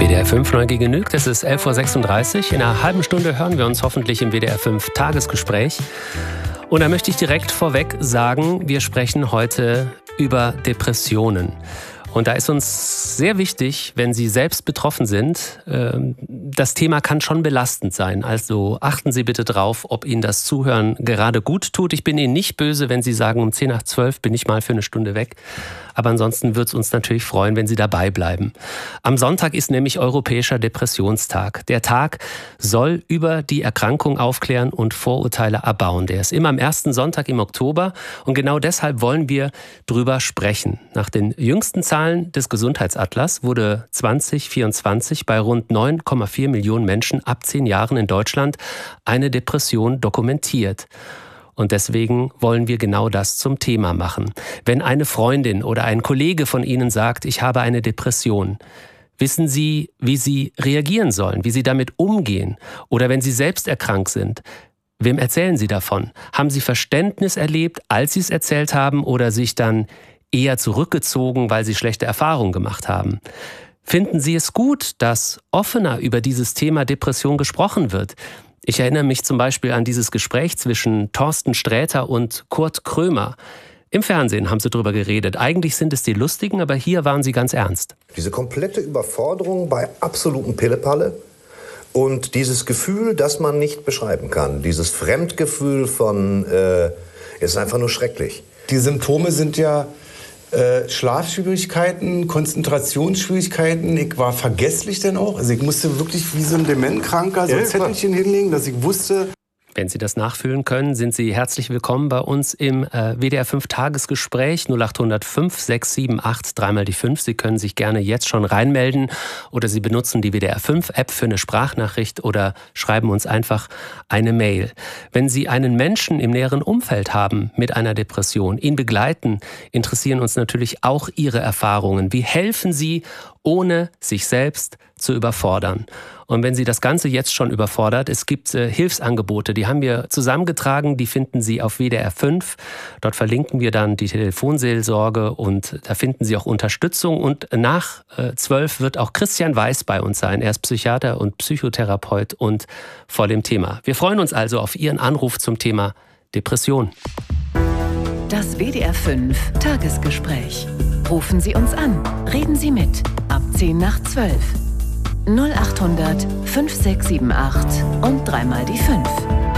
WDR 5 neu genügt. Es ist 11.36 Uhr. In einer halben Stunde hören wir uns hoffentlich im WDR 5 Tagesgespräch. Und da möchte ich direkt vorweg sagen, wir sprechen heute über Depressionen. Und da ist uns sehr wichtig, wenn Sie selbst betroffen sind, das Thema kann schon belastend sein. Also achten Sie bitte drauf, ob Ihnen das Zuhören gerade gut tut. Ich bin Ihnen nicht böse, wenn Sie sagen, um 10:10 bin ich mal für eine Stunde weg. Aber ansonsten würde es uns natürlich freuen, wenn Sie dabei bleiben. Am Sonntag ist nämlich Europäischer Depressionstag. Der Tag soll über die Erkrankung aufklären und Vorurteile abbauen. Der ist immer am ersten Sonntag im Oktober und genau deshalb wollen wir drüber sprechen. Nach den jüngsten Zahlen des Gesundheitsatlas wurde 2024 bei rund 9,4 Millionen Menschen ab 10 Jahren in Deutschland eine Depression dokumentiert. Und deswegen wollen wir genau das zum Thema machen. Wenn eine Freundin oder ein Kollege von Ihnen sagt, ich habe eine Depression, wissen Sie, wie Sie reagieren sollen, wie Sie damit umgehen? Oder wenn Sie selbst erkrankt sind, wem erzählen Sie davon? Haben Sie Verständnis erlebt, als Sie es erzählt haben oder sich dann eher zurückgezogen, weil Sie schlechte Erfahrungen gemacht haben? Finden Sie es gut, dass offener über dieses Thema Depression gesprochen wird? Ich erinnere mich zum Beispiel an dieses Gespräch zwischen Thorsten Sträter und Kurt Krömer. Im Fernsehen haben sie darüber geredet. Eigentlich sind es die Lustigen, aber hier waren sie ganz ernst. Diese komplette Überforderung bei absoluten Pillepalle und dieses Gefühl, das man nicht beschreiben kann. Dieses Fremdgefühl von, ist einfach nur schrecklich. Die Symptome sind ja Schlafschwierigkeiten, Konzentrationsschwierigkeiten. Ich war vergesslich dann auch. Also ich musste wirklich wie so ein Dementkranker so ein Zettelchen hinlegen, dass ich wusste. Wenn Sie das nachfühlen können, sind Sie herzlich willkommen bei uns im WDR 5 Tagesgespräch 0800 5678 3 die 5. Sie können sich gerne jetzt schon reinmelden oder Sie benutzen die WDR 5 App für eine Sprachnachricht oder schreiben uns einfach eine Mail. Wenn Sie einen Menschen im näheren Umfeld haben mit einer Depression, ihn begleiten, interessieren uns natürlich auch Ihre Erfahrungen. Wie helfen Sie, ohne sich selbst zu überfordern? Und wenn Sie das Ganze jetzt schon überfordert, es gibt Hilfsangebote, die haben wir zusammengetragen, die finden Sie auf WDR 5. Dort verlinken wir dann die Telefonseelsorge und da finden Sie auch Unterstützung. Und nach 12 wird auch Christian Weiß bei uns sein. Er ist Psychiater und Psychotherapeut und voll im Thema. Wir freuen uns also auf Ihren Anruf zum Thema Depression. Das WDR 5 Tagesgespräch. Rufen Sie uns an. Reden Sie mit. Ab 10:12. 0800 5678 und 3 die 5.